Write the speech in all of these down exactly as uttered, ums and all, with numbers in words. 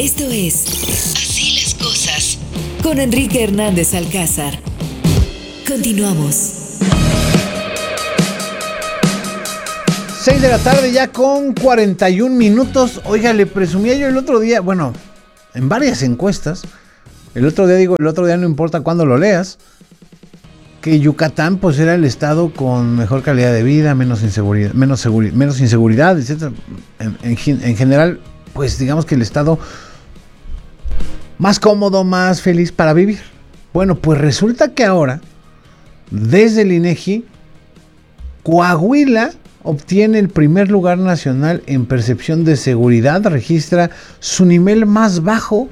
Esto es Así las cosas con Enrique Hernández Alcázar. Continuamos. seis de la tarde ya con cuarenta y un minutos. Oiga, le presumía yo el otro día, bueno, en varias encuestas, el otro día digo, el otro día no importa cuándo lo leas, que Yucatán pues era el estado con mejor calidad de vida, menos inseguridad, menos, seguri- menos inseguridad, etcétera. En, en, en general, pues digamos que el estado más cómodo, más feliz para vivir. Bueno, pues resulta que ahora, desde el INEGI, Coahuila obtiene el primer lugar nacional en percepción de seguridad, registra su nivel más bajo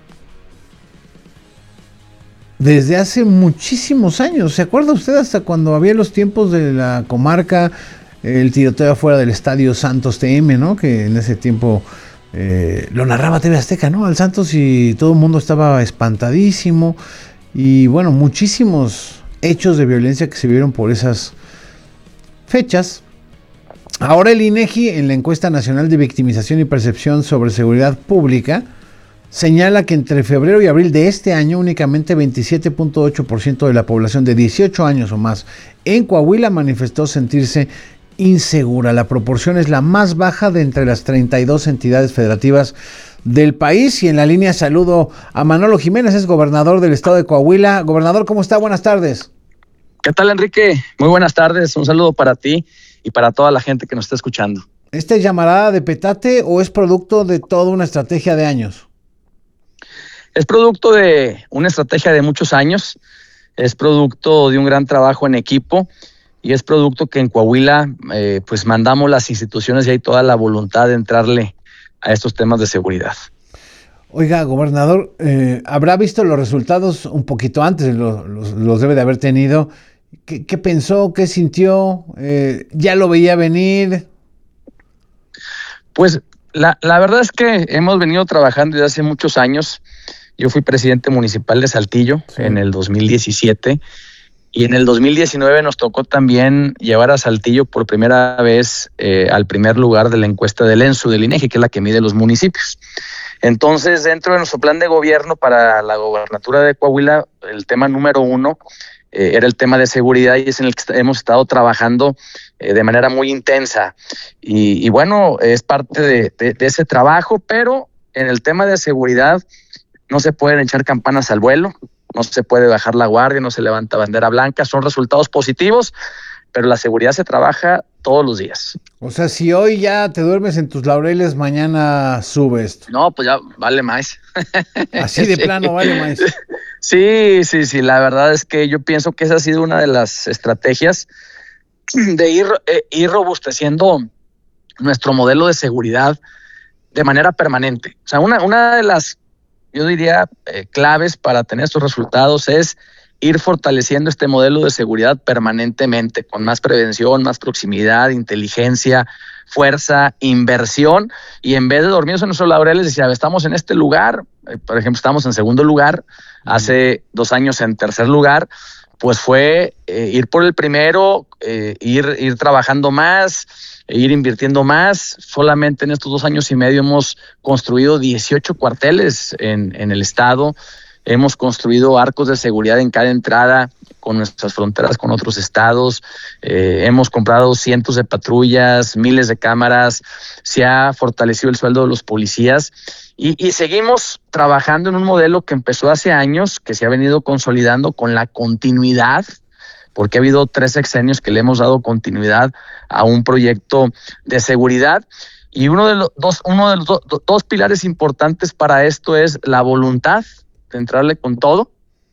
desde hace muchísimos años. ¿Se acuerda usted hasta cuando había los tiempos de la comarca, el tiroteo afuera del estadio Santos T M, ¿no? Que en ese tiempo eh, lo narraba T V Azteca, ¿no? Al Santos, y todo el mundo estaba espantadísimo. Y bueno, muchísimos hechos de violencia que se vieron por esas fechas. Ahora el INEGI, en la encuesta nacional de victimización y percepción sobre seguridad pública, señala que entre febrero y abril de este año únicamente veintisiete punto ocho por ciento de la población de dieciocho años o más en Coahuila manifestó sentirse insegura. La proporción es la más baja de entre las treinta y dos entidades federativas del país. Y en la línea saludo a Manolo Jiménez, es gobernador del estado de Coahuila. Gobernador, ¿cómo está? Buenas tardes. ¿Qué tal, Enrique? Muy buenas tardes. Un saludo para ti y para toda la gente que nos está escuchando. ¿Esta es llamarada de petate o es producto de toda una estrategia de años? Es producto de una estrategia de muchos años, es producto de un gran trabajo en equipo y es producto que en Coahuila eh, pues mandamos las instituciones y hay toda la voluntad de entrarle a estos temas de seguridad. Oiga, gobernador, eh, habrá visto los resultados un poquito antes, los, los, los debe de haber tenido. ¿Qué, qué pensó? ¿Qué sintió? Eh, ¿Ya lo veía venir? Pues la, la verdad es que hemos venido trabajando desde hace muchos años. Yo fui presidente municipal de Saltillo sí. en el dos mil diecisiete y en el dos mil diecinueve nos tocó también llevar a Saltillo por primera vez eh, al primer lugar de la encuesta del ENSU del INEGI, que es la que mide los municipios. Entonces, dentro de nuestro plan de gobierno para la gobernatura de Coahuila, el tema número uno eh, era el tema de seguridad y es en el que hemos estado trabajando eh, de manera muy intensa. Y, y bueno, es parte de, de, de ese trabajo, pero en el tema de seguridad no se pueden echar campanas al vuelo, no se puede bajar la guardia, no se levanta bandera blanca, son resultados positivos, pero la seguridad se trabaja todos los días. O sea, si hoy ya te duermes en tus laureles, mañana sube esto. No, pues ya vale más. Así de sí. plano vale más. Sí, sí, sí, la verdad es que yo pienso que esa ha sido una de las estrategias de ir, eh, ir robusteciendo nuestro modelo de seguridad de manera permanente. O sea, una, una de las yo diría, eh, claves para tener estos resultados es ir fortaleciendo este modelo de seguridad permanentemente, con más prevención, más proximidad, inteligencia, fuerza, inversión, y en vez de dormirnos en nuestros laureles, decir, estamos en este lugar, eh, por ejemplo, estamos en segundo lugar, uh-huh. hace dos años en tercer lugar, pues fue eh, ir por el primero, eh, ir, ir trabajando más, ir invirtiendo más. Solamente en estos dos años y medio hemos construido dieciocho cuarteles en, en el estado, hemos construido arcos de seguridad en cada entrada con nuestras fronteras con otros estados, eh, hemos comprado cientos de patrullas, miles de cámaras, se ha fortalecido el sueldo de los policías y, y seguimos trabajando en un modelo que empezó hace años, que se ha venido consolidando con la continuidad, porque ha habido tres sexenios que le hemos dado continuidad a un proyecto de seguridad. Y uno de los dos, uno de los do, do, dos pilares importantes para esto es la voluntad de entrarle con todo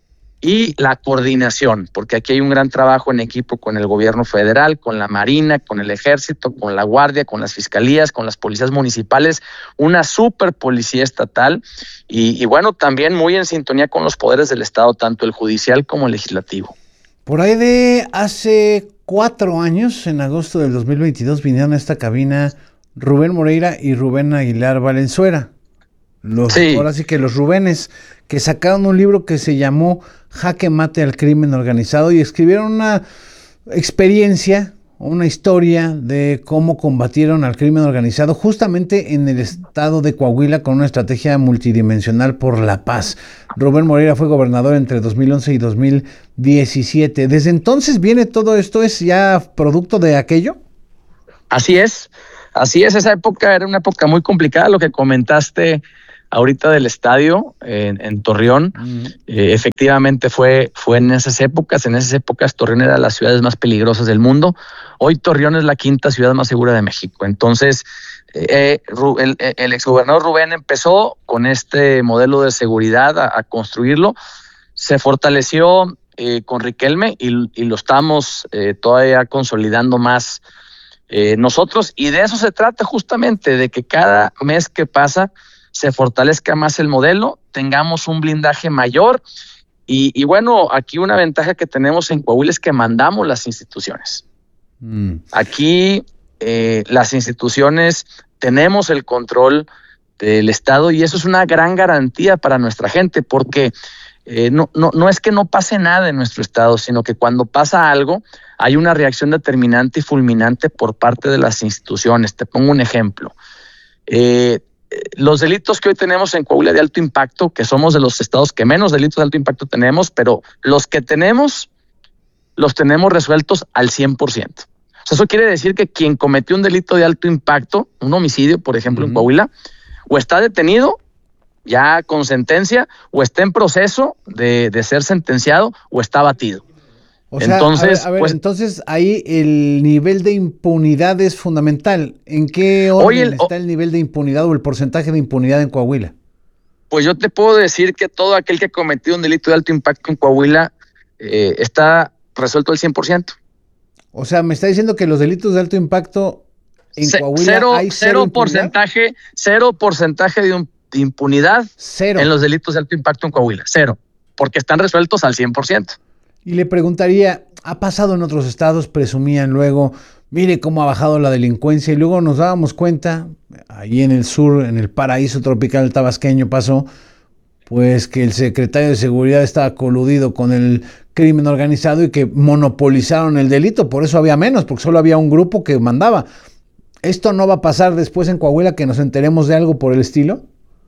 y la coordinación, porque aquí hay un gran trabajo en equipo con el gobierno federal, con la Marina, con el Ejército, con la Guardia, con las fiscalías, con las policías municipales, una super policía estatal y, y bueno, también muy en sintonía con los poderes del Estado, tanto el judicial como el legislativo. Por ahí de hace cuatro años, en agosto del dos mil veintidós, vinieron a esta cabina Rubén Moreira y Rubén Aguilar Valenzuela. Los, sí. Ahora sí que los Rubénes, que sacaron un libro que se llamó Jaque Mate al Crimen Organizado y escribieron una experiencia una historia de cómo combatieron al crimen organizado justamente en el estado de Coahuila con una estrategia multidimensional por la paz. Rubén Moreira fue gobernador entre dos mil once y dos mil diecisiete. ¿Desde entonces viene todo esto? ¿Es ya producto de aquello? Así es, así es. Esa época era una época muy complicada, lo que comentaste ahorita del estadio en, en Torreón. Uh-huh. Eh, efectivamente fue, fue en esas épocas, en esas épocas Torreón era de las ciudades más peligrosas del mundo. Hoy Torreón es la quinta ciudad más segura de México. Entonces, eh, el, el exgobernador Rubén empezó con este modelo de seguridad a, a construirlo. Se fortaleció eh, con Riquelme y, y lo estamos eh, todavía consolidando más eh, nosotros. Y de eso se trata justamente, de que cada mes que pasa se fortalezca más el modelo, tengamos un blindaje mayor y, y bueno, aquí una ventaja que tenemos en Coahuila es que mandamos las instituciones. Mm. Aquí eh, las instituciones tenemos el control del Estado y eso es una gran garantía para nuestra gente porque eh, no, no, no es que no pase nada en nuestro Estado, sino que cuando pasa algo hay una reacción determinante y fulminante por parte de las instituciones. Te pongo un ejemplo. Eh, Los delitos que hoy tenemos en Coahuila de alto impacto, que somos de los estados que menos delitos de alto impacto tenemos, pero los que tenemos, los tenemos resueltos al cien por ciento. O sea, eso quiere decir que quien cometió un delito de alto impacto, un homicidio, por ejemplo, uh-huh. en Coahuila, o está detenido ya con sentencia, o está en proceso de, de ser sentenciado, o está abatido. O sea, entonces, a ver, a ver, pues, entonces ahí el nivel de impunidad es fundamental. ¿En qué orden el, está el nivel de impunidad o el porcentaje de impunidad en Coahuila? Pues yo te puedo decir que todo aquel que ha cometido un delito de alto impacto en Coahuila eh, está resuelto al cien por ciento. O sea, me está diciendo que los delitos de alto impacto en C- Coahuila cero, hay cero, cero porcentaje, cero porcentaje de, un, de impunidad cero. En los delitos de alto impacto en Coahuila. Cero. Porque están resueltos al cien por ciento. Y le preguntaría, ¿ha pasado en otros estados? Presumían luego, mire cómo ha bajado la delincuencia, y luego nos dábamos cuenta, ahí en el sur, en el paraíso tropical tabasqueño pasó, pues que el secretario de Seguridad estaba coludido con el crimen organizado y que monopolizaron el delito, por eso había menos, porque solo había un grupo que mandaba. ¿Esto no va a pasar después en Coahuila, que nos enteremos de algo por el estilo?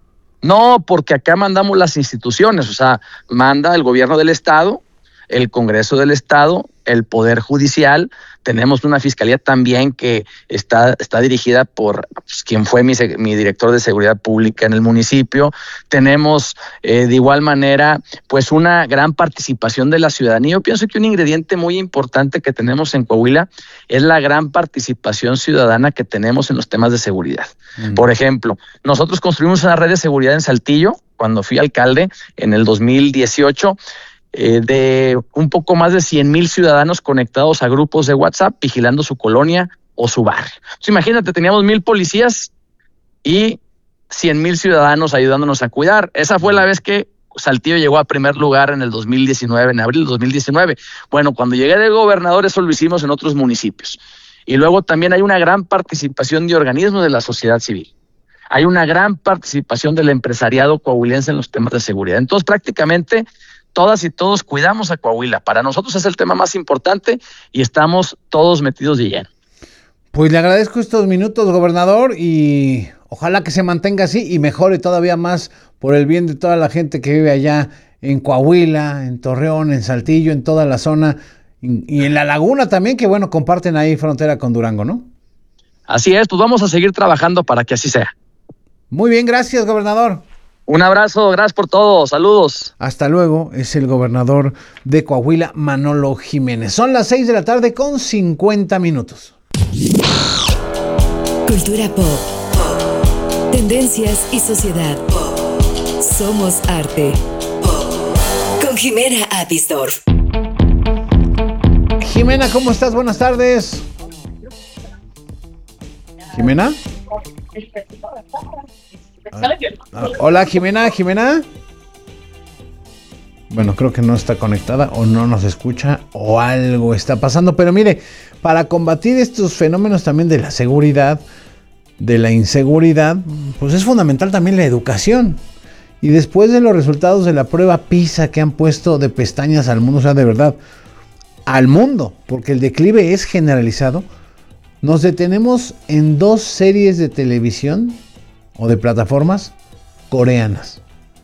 No, porque acá mandamos las instituciones, o sea, manda el gobierno del estado, el Congreso del Estado, el Poder Judicial. Tenemos una fiscalía también que está, está dirigida por pues, quien fue mi, mi director de seguridad pública en el municipio. Tenemos eh, de igual manera pues una gran participación de la ciudadanía. Yo pienso que un ingrediente muy importante que tenemos en Coahuila es la gran participación ciudadana que tenemos en los temas de seguridad. Mm. Por ejemplo, nosotros construimos una red de seguridad en Saltillo cuando fui alcalde en el dos mil dieciocho. Eh, de un poco más de cien mil ciudadanos conectados a grupos de WhatsApp vigilando su colonia o su barrio. Entonces, imagínate, teníamos mil policías y cien mil ciudadanos ayudándonos a cuidar. Esa fue la vez que Saltillo llegó a primer lugar en el dos mil diecinueve, en abril del dos mil diecinueve. Bueno, cuando llegué de gobernador eso lo hicimos en otros municipios. Y luego también hay una gran participación de organismos de la sociedad civil. Hay una gran participación del empresariado coahuilense en los temas de seguridad. Entonces, prácticamente todas y todos cuidamos a Coahuila. Para nosotros es el tema más importante y estamos todos metidos de lleno. Pues le agradezco estos minutos, gobernador, y ojalá que se mantenga así y mejore todavía más por el bien de toda la gente que vive allá en Coahuila, en Torreón, en Saltillo, en toda la zona y, y en La Laguna también, que bueno, comparten ahí frontera con Durango, ¿no? Así es, pues vamos a seguir trabajando para que así sea. Muy bien, gracias, gobernador. Un abrazo, gracias por todo, saludos. Hasta luego, es el gobernador de Coahuila, Manolo Jiménez. Son las seis de la tarde con cincuenta minutos. Cultura pop, tendencias y sociedad. Somos arte. Con Jimena Apisdorf. Jimena, ¿cómo estás? Buenas tardes. ¿Jimena? Ah, hola, Jimena, Jimena. Bueno, creo que no está conectada o no nos escucha o algo está pasando. Pero mire, para combatir estos fenómenos también de la seguridad, de la inseguridad, pues es fundamental también la educación. Y después de los resultados de la prueba PISA que han puesto de pestañas al mundo, o sea, de verdad, al mundo, porque el declive es generalizado, nos detenemos en dos series de televisión o de plataformas coreanas.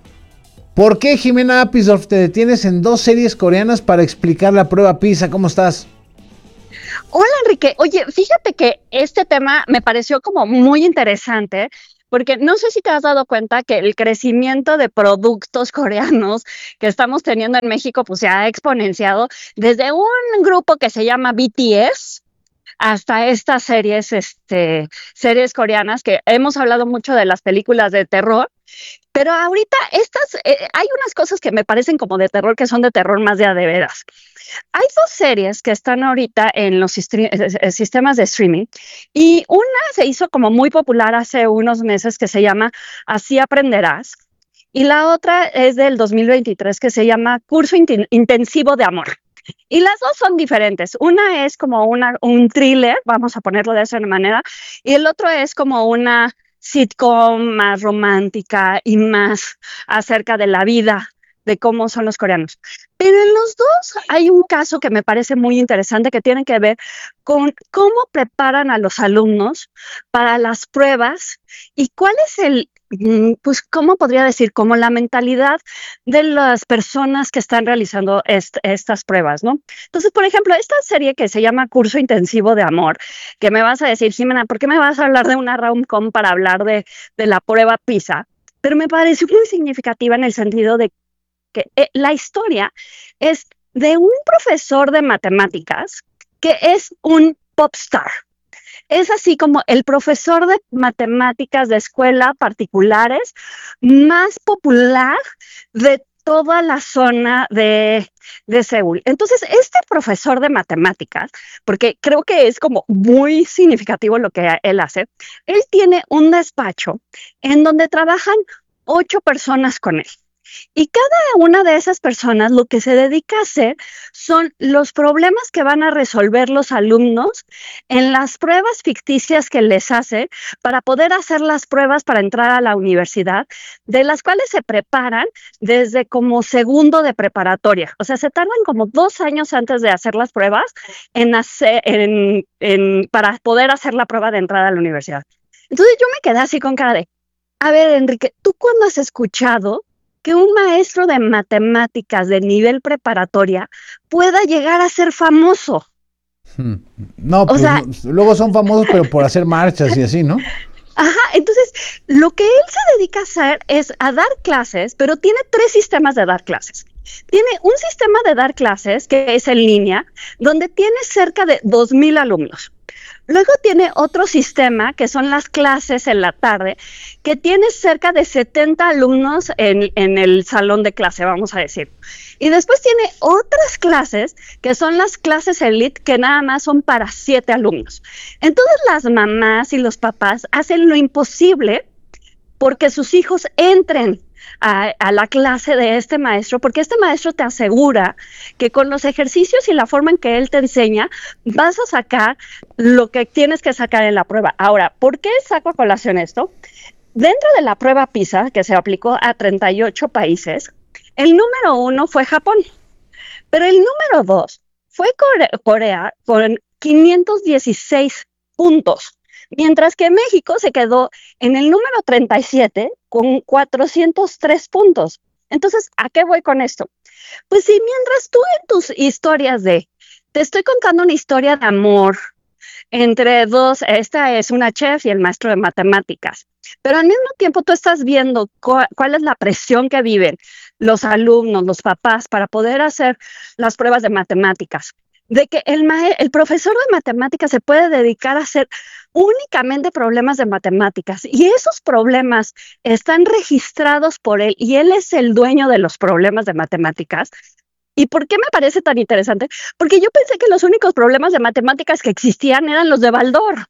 ¿Por qué, Jimena Apisdorf, te detienes en dos series coreanas para explicar la prueba PISA? ¿Cómo estás? Hola, Enrique. Oye, fíjate que este tema me pareció como muy interesante, porque no sé si te has dado cuenta que el crecimiento de productos coreanos que estamos teniendo en México pues se ha exponenciado desde un grupo que se llama B T S hasta estas series, este, series coreanas que hemos hablado mucho de las películas de terror. Pero ahorita estas, eh, hay unas cosas que me parecen como de terror, que son de terror más de a de veras. Hay dos series que están ahorita en los sistri- sistemas de streaming y una se hizo como muy popular hace unos meses que se llama Así Aprenderás y la otra es del dos mil veintitrés que se llama Curso Inten- Intensivo de Amor. Y las dos son diferentes. Una es como una, un thriller, vamos a ponerlo de esa manera, y el otro es como una sitcom más romántica y más acerca de la vida, de cómo son los coreanos. Pero en los dos hay un caso que me parece muy interesante que tiene que ver con cómo preparan a los alumnos para las pruebas y cuál es el, pues, ¿cómo podría decir? Como la mentalidad de las personas que están realizando est- estas pruebas, ¿no? Entonces, por ejemplo, esta serie que se llama Curso Intensivo de Amor, que me vas a decir, Jimena, ¿por qué me vas a hablar de una rom-com para hablar de, de la prueba PISA? Pero me pareció muy significativa en el sentido de que eh, la historia es de un profesor de matemáticas que es un pop star. Es así como el profesor de matemáticas de escuela particulares más popular de toda la zona de, de Seúl. Entonces, este profesor de matemáticas, porque creo que es como muy significativo lo que él hace, él tiene un despacho en donde trabajan ocho personas con él. Y cada una de esas personas lo que se dedica a hacer son los problemas que van a resolver los alumnos en las pruebas ficticias que les hace para poder hacer las pruebas para entrar a la universidad, de las cuales se preparan desde como segundo de preparatoria. O sea, se tardan como dos años antes de hacer las pruebas en hacer, en, en, para poder hacer la prueba de entrada a la universidad. Entonces yo me quedé así con cara de, a ver, Enrique, ¿tú cuándo has escuchado que un maestro de matemáticas de nivel preparatoria pueda llegar a ser famoso? No, pues o sea, no, luego son famosos, pero por hacer marchas y así, ¿no? Ajá, entonces lo que él se dedica a hacer es a dar clases, pero tiene tres sistemas de dar clases. Tiene un sistema de dar clases que es en línea, donde tiene cerca de dos mil alumnos. Luego tiene otro sistema, que son las clases en la tarde, que tiene cerca de setenta alumnos en, en el salón de clase, vamos a decir. Y después tiene otras clases, que son las clases elite, que nada más son para siete alumnos. Entonces las mamás y los papás hacen lo imposible porque sus hijos entren A, a la clase de este maestro, porque este maestro te asegura que con los ejercicios y la forma en que él te enseña, vas a sacar lo que tienes que sacar en la prueba. Ahora, ¿por qué saco a colación esto? Dentro de la prueba PISA, que se aplicó a treinta y ocho países, el número uno fue Japón, pero el número dos fue Corea, Corea con quinientos dieciséis puntos. Mientras que México se quedó en el número treinta y siete con cuatrocientos tres puntos. Entonces, ¿a qué voy con esto? Pues si mientras tú en tus historias de, te estoy contando una historia de amor entre dos, esta es una chef y el maestro de matemáticas, pero al mismo tiempo tú estás viendo cu- cuál es la presión que viven los alumnos, los papás, para poder hacer las pruebas de matemáticas, de que el, ma- el profesor de matemáticas se puede dedicar a hacer únicamente problemas de matemáticas y esos problemas están registrados por él y él es el dueño de los problemas de matemáticas. ¿Y por qué me parece tan interesante? Porque yo pensé que los únicos problemas de matemáticas que existían eran los de Baldor.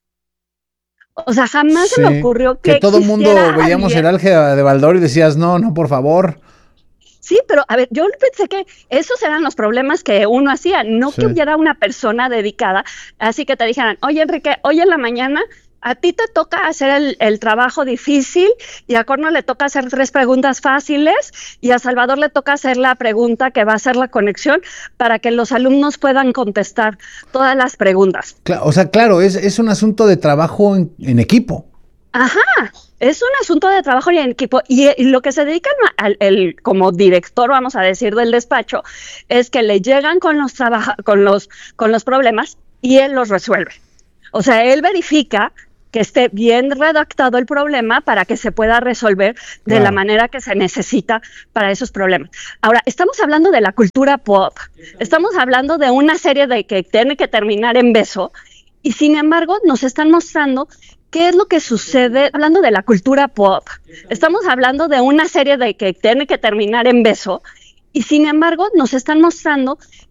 O sea, jamás Sí, se me ocurrió que que todo el mundo veíamos alguien... el álgebra de Baldor y decías, no, no, por favor. Sí, pero a ver, yo pensé que esos eran los problemas que uno hacía, no Sí. que hubiera una persona dedicada, así que te dijeran, oye Enrique, hoy en la mañana a ti te toca hacer el, el trabajo difícil y a Corno le toca hacer tres preguntas fáciles y a Salvador le toca hacer la pregunta que va a hacer la conexión para que los alumnos puedan contestar todas las preguntas. Claro, o sea, claro, es, es un asunto de trabajo en, en equipo. Ajá, es un asunto de trabajo y en equipo y, y lo que se dedican al el, como director, vamos a decir, del despacho, es que le llegan con los, trabaja, con los, con los problemas y él los resuelve. O sea, él verifica que esté bien redactado el problema para que se pueda resolver de claro. la manera que se necesita para esos problemas. Ahora, estamos hablando de la cultura pop, estamos hablando de una serie de que tiene que terminar en beso y sin embargo nos están mostrando qué es lo que sucede, hablando de la cultura pop, estamos hablando de una serie de que tiene que terminar en beso y sin embargo nos están mostrando